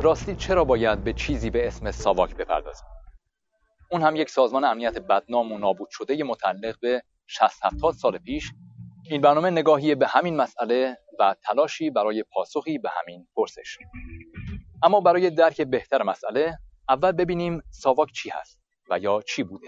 راستی چرا باید به چیزی به اسم ساواک بپردازیم؟ اون هم یک سازمان امنیت بدنام و نابود شده متعلق به 60-70 سال پیش. این برنامه نگاهی به همین مسئله و تلاشی برای پاسخی به همین پرسش. اما برای درک بهتر مسئله، اول ببینیم ساواک چی هست و یا چی بوده.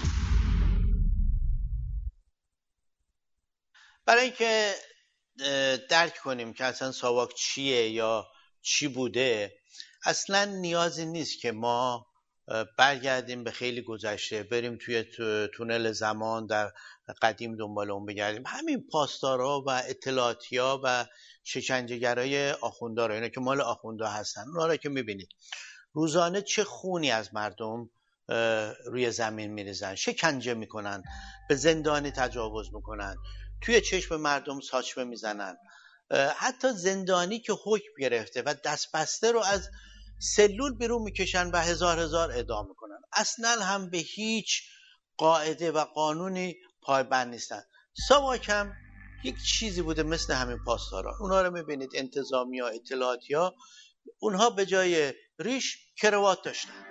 برای اینکه درک کنیم که اصلا ساواک چیه یا چی بوده، اصلا نیازی نیست که ما برگردیم به خیلی گذشته، بریم توی تونل زمان در قدیم دنبال اون بگردیم. همین پاسدارا و اطلاعاتیا و شکنجهگرای آخوندارا، اینا که مال آخوندا هستن، اونا رو که میبینید روزانه چه خونی از مردم روی زمین میریزن، شکنجه میکنن، به زندانی تجاوز میکنن، توی چشم مردم ساچمه میزنن، حتی زندانی که حکم گرفته و دست بسته رو از سلول بیرون میکشن و هزار اعدام میکنن. اصلا هم به هیچ قاعده و قانونی پایبند نیستن. ساواک هم یک چیزی بوده مثل همین پاسدارا. اونها رو میبینید انتظامی ها، اطلاعاتی ها، اونها به جای ریش کروات داشتن.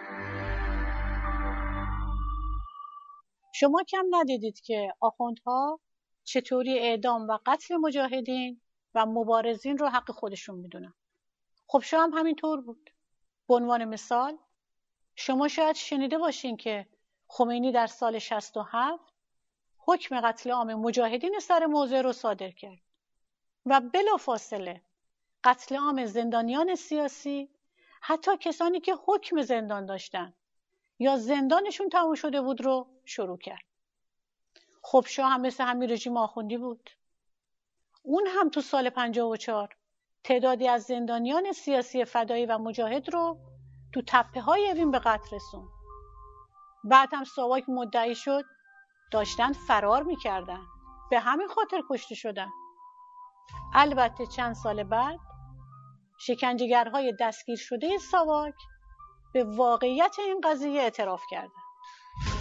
شما کم ندیدید که آخوندها چطوری اعدام و قتل مجاهدین و مبارزین رو حق خودشون میدونن. خب شما هم همینطور بود. به عنوان مثال شما شاید شنیده باشین که خمینی در سال 67 حکم قتل عام مجاهدین سر موضع رو صادر کرد و بلافاصله قتل عام زندانیان سیاسی، حتی کسانی که حکم زندان داشتن یا زندانشون تموم شده بود رو شروع کرد. خب شاه هم مثل همین رژیم آخوندی بود. اون هم تو سال 54 تعدادی از زندانیان سیاسی فدایی و مجاهد رو تو تپه های اوین به قتل رسوند. بعد هم ساواک مدعی شد داشتن فرار میکردن، به همین خاطر کشته شدن. البته چند سال بعد شکنجهگرهای دستگیر شده ساواک به واقعیت این قضیه اعتراف کردند.